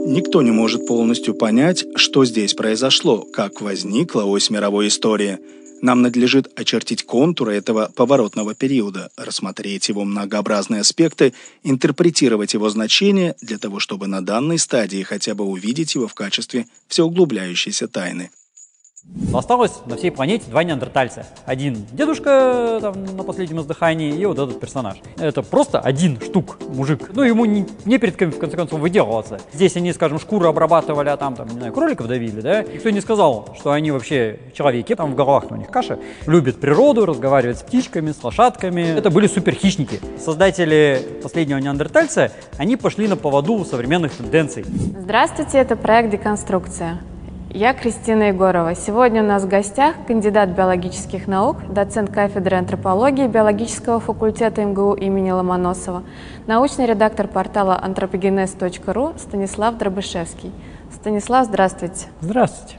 Никто не может полностью понять, что здесь произошло, как возникла ось мировой истории. Нам надлежит очертить контуры этого поворотного периода, рассмотреть его многообразные аспекты, интерпретировать его значение для того, чтобы на данной стадии хотя бы увидеть его в качестве всеуглубляющейся тайны. Осталось на всей планете два неандертальца. Один дедушка там, на последнем издыхании и вот этот персонаж. Это просто один штук мужик. Ну, ему не перед кем, в конце концов, выделываться. Здесь они, скажем, шкуру обрабатывали, а там, не знаю, кроликов давили, да? Никто не сказал, что они вообще человеки, там в головах у них каша. Любят природу, разговаривают с птичками, с лошадками. Это были суперхищники. Создатели последнего неандертальца, они пошли на поводу у современных тенденций. Здравствуйте, это проект «Деконструкция». Я Кристина Егорова. Сегодня у нас в гостях кандидат биологических наук, доцент кафедры антропологии биологического факультета МГУ имени Ломоносова, научный редактор портала anthropogenes.ru Станислав Дробышевский. Станислав, здравствуйте. Здравствуйте.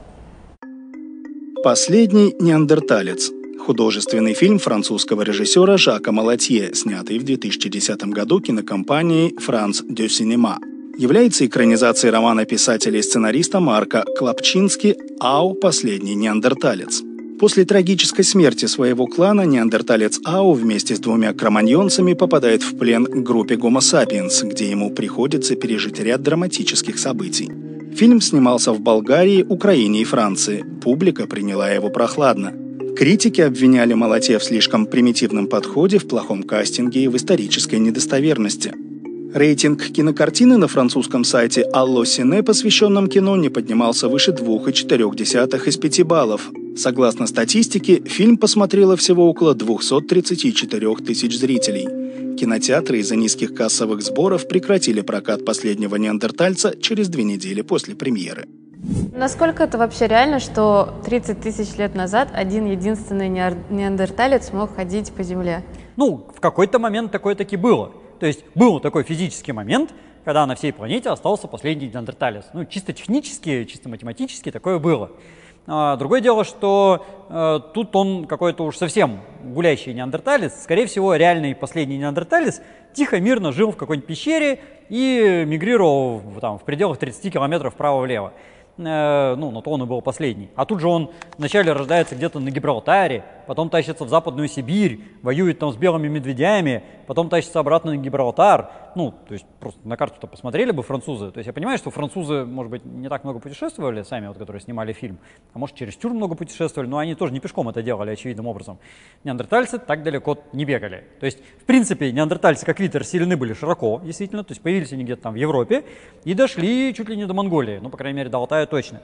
«Последний неандерталец» – художественный фильм французского режиссера Жака Малатье, снятый в 2010 году кинокомпанией «France du Cinéma». Является экранизацией романа писателя и сценариста Марка Клапчински «Ау. Последний неандерталец». После трагической смерти своего клана неандерталец Ау вместе с двумя кроманьонцами попадает в плен к группе Homo sapiens, где ему приходится пережить ряд драматических событий. Фильм снимался в Болгарии, Украине и Франции. Публика приняла его прохладно. Критики обвиняли Малатье в слишком примитивном подходе, в плохом кастинге и в исторической недостоверности. Рейтинг кинокартины на французском сайте Allociné, посвященном кино, не поднимался выше 2,4 из 5 баллов. Согласно статистике, фильм посмотрело всего около 234 тысяч зрителей. Кинотеатры из-за низких кассовых сборов прекратили прокат «Последнего неандертальца» через 2 недели после премьеры. Насколько это вообще реально, что 30 тысяч лет назад один единственный неандерталец мог ходить по земле? Ну, в какой-то момент такое таки было. То есть был такой физический момент, когда на всей планете остался последний неандерталец. Ну, чисто технически, чисто математически такое было. Другое дело, что тут он какой-то уж совсем гулящий неандерталец. Скорее всего, реальный последний неандерталец тихо, мирно жил в какой-нибудь пещере и мигрировал там, в пределах 30 километров вправо-влево. Ну, на то он и был последний. А тут же он вначале рождается где-то на Гибралтаре, потом тащится в Западную Сибирь, воюет там с белыми медведями, потом тащится обратно на Гибралтар. Ну, то есть просто на карту-то посмотрели бы французы. То есть я понимаю, что французы, может быть, не так много путешествовали сами, вот, которые снимали фильм, а может, чересчур много путешествовали, но они тоже не пешком это делали, очевидным образом. Неандертальцы так далеко не бегали. То есть, в принципе, неандертальцы как вид расселены были широко, действительно, то есть появились они где-то там в Европе и дошли чуть ли не до Монголии, ну, по крайней мере, до Алтая точно.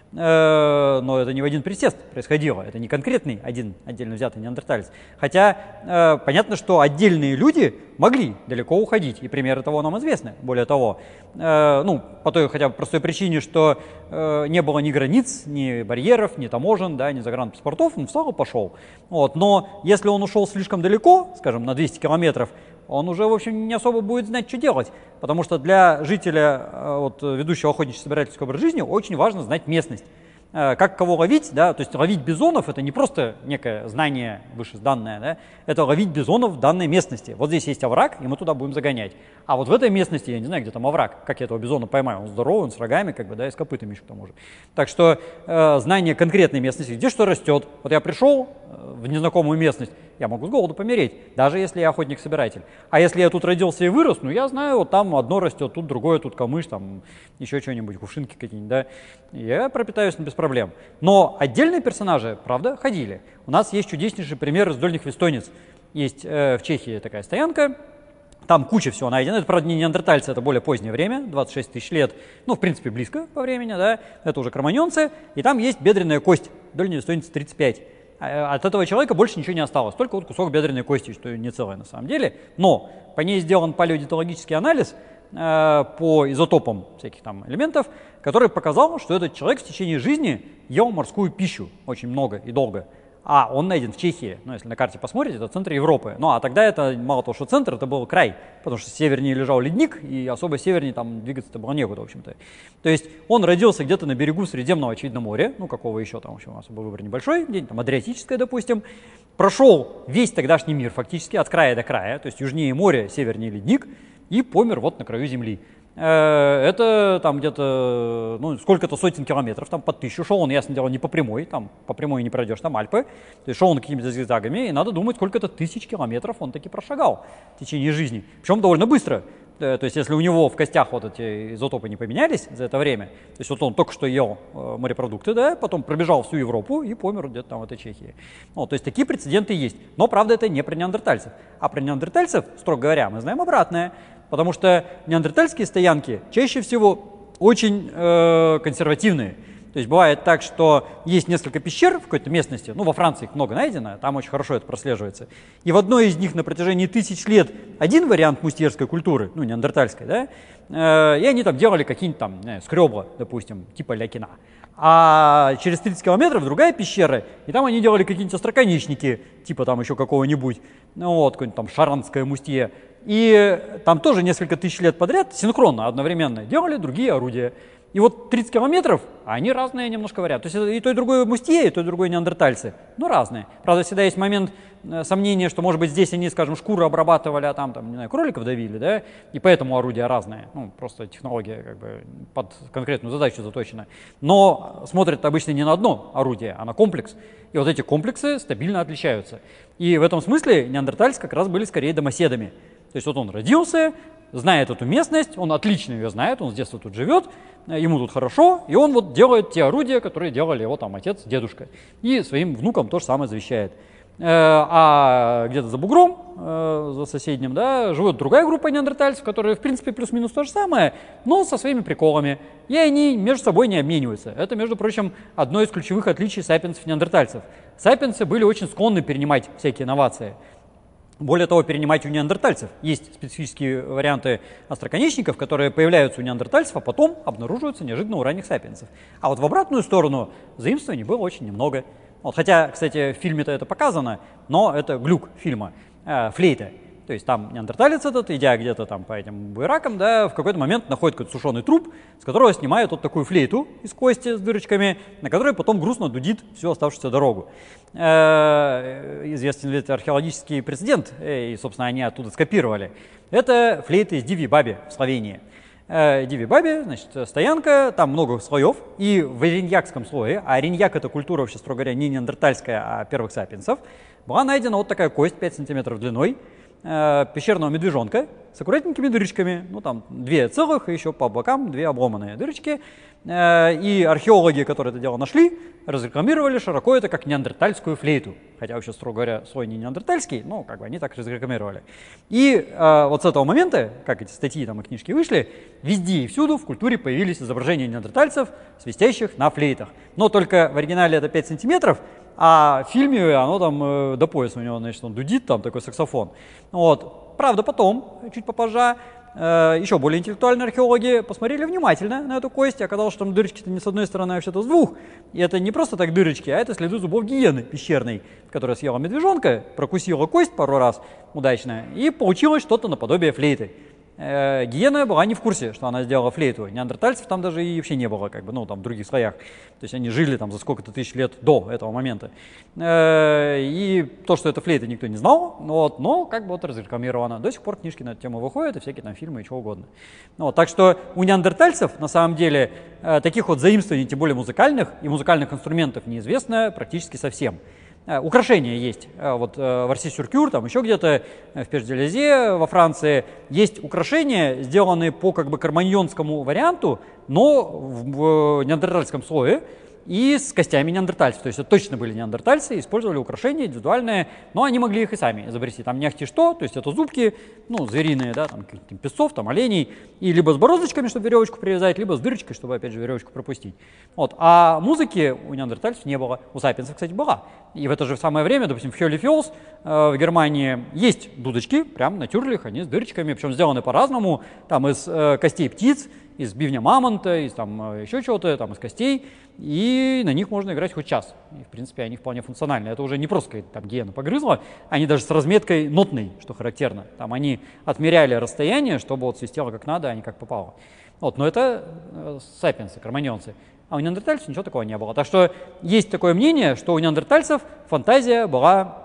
Но это не в один присест происходило, это не конкретный один отдельно взятый неандерталец. Хотя понятно, что отдельные люди могли далеко уходить, и примеры того нам известны. Более того, ну, по той хотя бы простой причине, что не было ни границ, ни барьеров, ни таможен, да, ни загранпаспортов, он встал и пошел. Вот. Но если он ушел слишком далеко, скажем, на 200 километров, он уже, в общем, не особо будет знать, что делать. Потому что для жителя, вот, ведущего охотничьо-собирательский образ жизни, очень важно знать местность. Как кого ловить, да, то есть ловить бизонов — это не просто некое знание вышесданное, да, это ловить бизонов в данной местности. Вот здесь есть овраг, и мы туда будем загонять. А вот в этой местности, я не знаю, где там овраг, как я этого бизона поймаю, он здоровый, он с рогами, как бы, да, и с копытами еще к тому же. Так что знание конкретной местности, где что растет. Вот я пришел в незнакомую местность, я могу с голоду помереть, даже если я охотник-собиратель. А если я тут родился и вырос, ну я знаю, вот там одно растет, тут другое, тут камыш, там еще что-нибудь, кувшинки какие-нибудь, да. Я пропитаюсь без проблем. Но отдельные персонажи, правда, ходили. У нас есть чудеснейший пример из Дольних Вестонец. Есть в Чехии такая стоянка, там куча всего найдено. Это, правда, не неандертальцы, это более позднее время, 26 тысяч лет. Ну, в принципе, близко по времени, да. Это уже кроманьонцы. И там есть бедренная кость, Дольные Вестонец 35. От этого человека больше ничего не осталось, только вот кусок бедренной кости, что не целое на самом деле. Но по ней сделан палеодиетологический анализ по изотопам всяких там элементов, который показал, что этот человек в течение жизни ел морскую пищу очень много и долго. А он найден в Чехии. Ну, если на карте посмотрите, это центр Европы. Ну, а тогда это, мало того, что центр, это был край, потому что севернее лежал ледник, и особо севернее там двигаться-то было некуда, в общем-то. То есть он родился где-то на берегу Средиземного, очевидно, моря, ну, какого еще там, в общем, особо выбор небольшой, где-нибудь там Адриатическое, допустим. Прошел весь тогдашний мир фактически от края до края, то есть южнее море, севернее ледник, и помер вот на краю земли. Это там где-то, ну, сколько-то сотен километров, там по 1000. Шел он, ясно дело, не по прямой, там по прямой не пройдешь, там Альпы. То есть шел он какими-то зигзагами, и надо думать, сколько-то тысяч километров он таки прошагал в течение жизни. Причем довольно быстро. То есть если у него в костях вот эти изотопы не поменялись за это время, то есть вот он только что ел морепродукты, да, потом пробежал всю Европу и помер где-то там в этой Чехии. Ну, то есть такие прецеденты есть. Но, правда, это не про неандертальцев. А про неандертальцев, строго говоря, мы знаем обратное. Потому что неандертальские стоянки чаще всего очень консервативные. То есть бывает так, что есть несколько пещер в какой-то местности, ну, во Франции их много найдено, там очень хорошо это прослеживается. И в одной из них на протяжении 1000 лет один вариант мустьерской культуры, ну, неандертальской, да, и они там делали какие-нибудь там, не знаю, скребла, допустим, типа Лякина. А через 30 километров другая пещера, и там они делали какие-нибудь остроконечники, типа там еще какого-нибудь, ну, вот, какое-нибудь там шаранское мустье. И там тоже несколько тысяч лет подряд синхронно, одновременно делали другие орудия. И вот 30 километров, они разные немножко варианты. То есть это и то, и другое мустье, и то, и другое неандертальцы, но разные. Правда, всегда есть момент сомнения, что, может быть, здесь они, скажем, шкуру обрабатывали, а там не знаю, кроликов давили, да, и поэтому орудия разные. Ну, просто технология как бы под конкретную задачу заточена. Но смотрят обычно не на одно орудие, а на комплекс. И вот эти комплексы стабильно отличаются. И в этом смысле неандертальцы как раз были скорее домоседами. То есть вот он родился, знает эту местность, он отлично ее знает, он с детства тут живет, ему тут хорошо, и он вот делает те орудия, которые делали его там отец, дедушка. И своим внукам то же самое завещает. А где-то за бугром, за соседним, да, живет другая группа неандертальцев, которые в принципе плюс-минус то же самое, но со своими приколами. И они между собой не обмениваются. Это, между прочим, одно из ключевых отличий сапиенсов и неандертальцев. Сапиенсы были очень склонны перенимать всякие инновации. Более того, перенимать у неандертальцев. Есть специфические варианты остроконечников, которые появляются у неандертальцев, а потом обнаруживаются неожиданно у ранних сапиенсов. А вот в обратную сторону заимствований было очень немного. Вот, хотя, кстати, в фильме-то это показано, но это глюк фильма, флейта. То есть там неандерталец этот, идя где-то там по этим буеракам, да, в какой-то момент находит какой-то сушеный труп, с которого снимают вот такую флейту из кости с дырочками, на которой потом грустно дудит всю оставшуюся дорогу. Известен ведь археологический прецедент, и, собственно, они оттуда скопировали. Это флейта из Дивьи-Баби в Словении. Дивьи-Баби, значит, стоянка, там много слоев, и в ориньякском слое, а ориньяк — это культура, вообще, строго говоря, не неандертальская, а первых сапиенсов, была найдена вот такая кость 5 сантиметров длиной, пещерного медвежонка с аккуратненькими дырочками, ну там 2 целых, и еще по бокам 2 обломанные дырочки. И археологи, которые это дело нашли, разрекламировали широко это как неандертальскую флейту. Хотя вообще, строго говоря, слой не неандертальский, но как бы они так разрекламировали. И вот с этого момента, как эти статьи там и книжки вышли, везде и всюду в культуре появились изображения неандертальцев, свистящих на флейтах. Но только в оригинале это 5 сантиметров, а в фильме оно там до пояса у него, значит, он дудит, там такой саксофон. Вот. Правда, потом, чуть попозже, еще более интеллектуальные археологи посмотрели внимательно на эту кость, и оказалось, что там дырочки-то не с одной стороны, а вообще-то с двух. И это не просто так дырочки, а это следы зубов гиены пещерной, которая съела медвежонка, прокусила кость пару раз удачно, и получилось что-то наподобие флейты. Гиена была не в курсе, что она сделала флейту. Неандертальцев там даже и вообще не было, как бы, ну, там, в других слоях. То есть они жили там за сколько-то тысяч лет до этого момента. И то, что это флейта, никто не знал, вот, но как бы вот разрекламировано. До сих пор книжки на эту тему выходят, и всякие там фильмы и чего угодно. Вот, так что у неандертальцев, на самом деле, таких вот заимствований, тем более музыкальных, и музыкальных инструментов неизвестно практически совсем. Украшения есть. Вот в Арси-Сюр-Кюр, там еще где-то в Пеш-де-Лезе во Франции есть украшения, сделанные по как бы карманьонскому варианту, но в неандертальском слое и с костями неандертальцев. То есть это точно были неандертальцы, использовали украшения индивидуальные, но они могли их и сами изобрести. Там не ахти что, то есть это зубки, ну, звериные, да, там песцов, там оленей, и либо с бороздочками, чтобы веревочку привязать, либо с дырочкой, чтобы, опять же, веревочку пропустить. Вот. А музыки у неандертальцев не было. У сапиенсов, кстати, была. И в это же самое время, допустим, в Хёли-Фёлс в Германии есть дудочки, прям на тюрлях, они с дырочками, причем сделаны по-разному, там из костей птиц, из бивня мамонта, из там еще чего-то, там из костей, и на них можно играть хоть час. И, в принципе, они вполне функциональны. Это уже не просто какая-то там гиена погрызла, они даже с разметкой нотной, что характерно. Там они отмеряли расстояние, чтобы вот свистело как надо, а не как попало. Вот, но это сапиенсы, карманьонцы. А у неандертальцев ничего такого не было. Так что есть такое мнение, что у неандертальцев фантазия была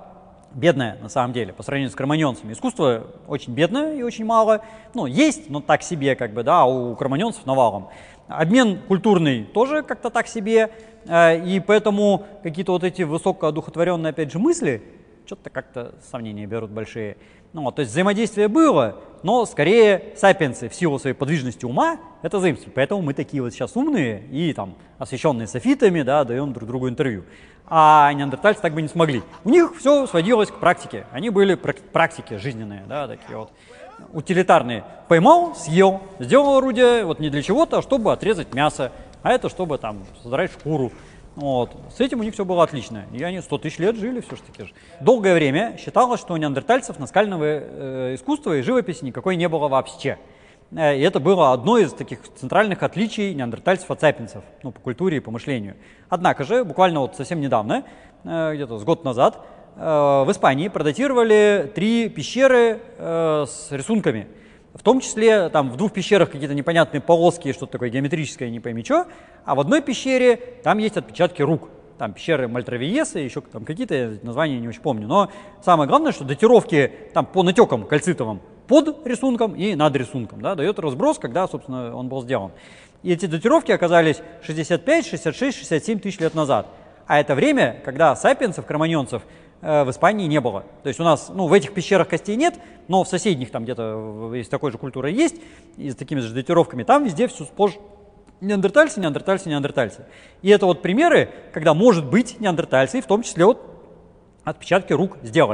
бедное на самом деле по сравнению с кроманьонцами. Искусство очень бедное и очень мало. Ну, есть, но так себе, как бы, да, у кроманьонцев навалом. Обмен культурный тоже как-то так себе, и поэтому какие-то вот эти высокоодухотворенные, опять же, мысли, что-то как-то сомнения берут большие. Ну, то есть взаимодействие было, но скорее сапиенсы в силу своей подвижности ума это заимствовали. Поэтому мы такие вот сейчас умные и там освещенные софитами, да, даем друг другу интервью. А неандертальцы так бы не смогли. У них все сводилось к практике. Они были практики жизненные, да, такие вот утилитарные. Поймал, съел, сделал орудие, вот не для чего-то, а чтобы отрезать мясо, а это чтобы там содрать шкуру. Вот. С этим у них все было отлично. И они 100 тысяч лет жили все ж таки же. Долгое время считалось, что у неандертальцев наскального искусства и живописи никакой не было вообще. И это было одно из таких центральных отличий неандертальцев от сапиенсов, ну, по культуре и по мышлению. Однако же, буквально вот совсем недавно, где-то с год назад, в Испании продатировали 3 пещеры с рисунками. В том числе там в 2 пещерах какие-то непонятные полоски, что-то такое геометрическое, не пойми что, а в одной пещере там есть отпечатки рук. Там пещеры Мальтравиеса, еще там какие-то названия не очень помню. Но самое главное, что датировки там по натекам кальцитовым под рисунком и над рисунком, да, дает разброс, когда, собственно, он был сделан. И эти датировки оказались 65, 66, 67 тысяч лет назад. А это время, когда сапиенсов, кроманьонцев в Испании не было. То есть у нас, ну, в этих пещерах костей нет, но в соседних там где-то из такой же культуры есть, и с такими же датировками, там везде все сплошь неандертальцы, неандертальцы, неандертальцы. И это вот примеры, когда, может быть, неандертальцы, в том числе вот отпечатки рук сделали.